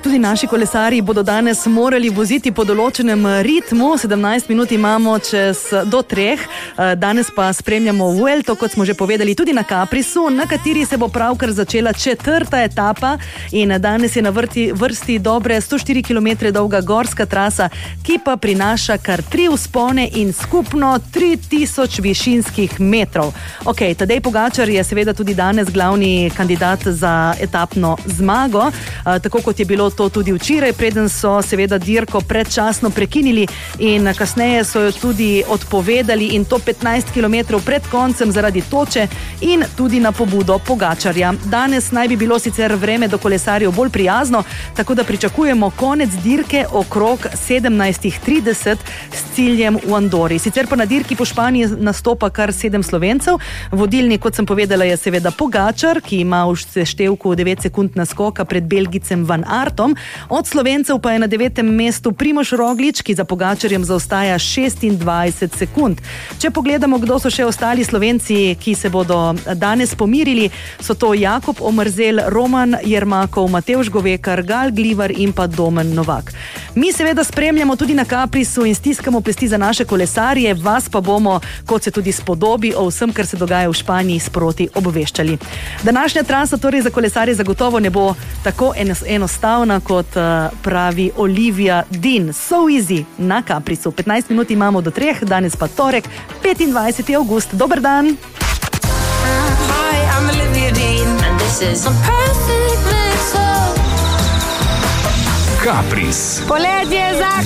Tudi naši kolesarji bodo danes morali voziti po določenem ritmu. 17 minut imamo do 3. Danes pa spremljamo Vuelto, kot smo že povedali, tudi na Caprisu, na kateri se bo pravkar začela 4. etapa. In danes je na vrsti dobre 104 km dolga gorska trasa, ki pa prinaša kar 3 vzpone in skupno 3000 višinskih metrov. Ok, Tadej Pogačar je seveda tudi danes glavni kandidat za etapno zmago, tako kot je bilo to tudi včeraj, preden so seveda dirko predčasno prekinili in kasneje so jo tudi odpovedali, in to 15 km pred koncem zaradi toče in tudi na pobudo Pogačarja. Danes naj bi bilo sicer vreme do kolesarjev bolj prijazno, tako da pričakujemo konec dirke okrog 17:30 s ciljem v Andori. Sicer pa na dirki po Španiji nastopa kar 7 Slovencev. Vodilni, kot sem povedala, je seveda Pogačar, ki ima v seštevku 9 sekund naskoka pred Belgicem Van Aertom. Od Slovencev pa je na 9. mestu Primož Roglič, ki za Pogačarjem zaostaja 26 sekund. Če pogledamo, kdo so še ostali Slovenci, ki se bodo danes pomirili, so to Jakob Omerzel, Roman Jermakov, Matevž Govekar, Gal Glivar in pa Domen Novak. Mi seveda spremljamo tudi na Caprisu in stiskamo pesti za naše kolesarje, vas pa bomo, kot se tudi spodobi, o vsem, kar se dogaja v Španiji, sproti obveščali. Današnja trasa torej za kolesarje zagotovo ne bo tako enostavna, kot pravi Olivia Dean. So easy na Caprisu. 15 minut imamo do 3, danes pa torek, 25. avgust. Dober dan! Hi, I'm Olivia Dean and this is a perfect mix of Capris. Poletje za